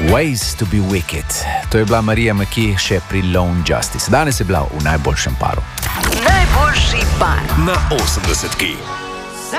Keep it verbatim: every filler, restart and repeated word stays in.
Ways to be wicked. To je bila Marija McKee še pri Lone Justice. Danes je bila v najboljšem paru. Najboljši par na osemdesetki.